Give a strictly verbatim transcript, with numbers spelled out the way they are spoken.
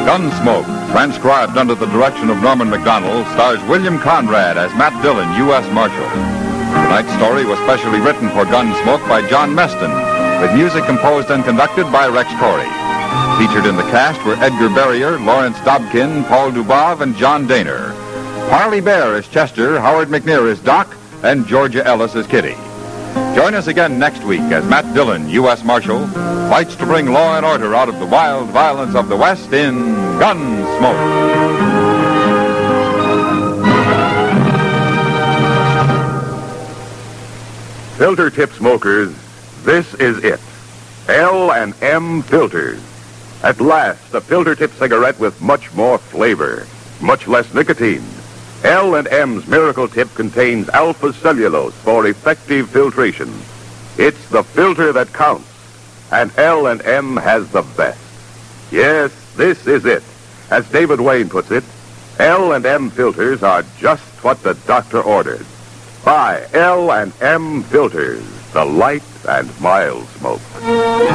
Gunsmoke, transcribed under the direction of Norman Macdonald, stars William Conrad as Matt Dillon, U S Marshal. Tonight's story was specially written for Gunsmoke by John Meston, with music composed and conducted by Rex Corey. Featured in the cast were Edgar Barrier, Lawrence Dobkin, Paul Dubov, and John Daner. Parley Bear as Chester, Howard McNear as Doc, and Georgia Ellis as Kitty. Join us again next week as Matt Dillon, U S Marshal, fights to bring law and order out of the wild violence of the West in Gunsmoke. Filter tip smokers, this is it. L and M Filters. At last, a filter tip cigarette with much more flavor, much less nicotine. L and M's Miracle Tip contains alpha cellulose for effective filtration. It's the filter that counts, and L and M has the best. Yes, this is it. As David Wayne puts it, L and M filters are just what the doctor ordered. Buy L and M Filters, the light and mild smoke.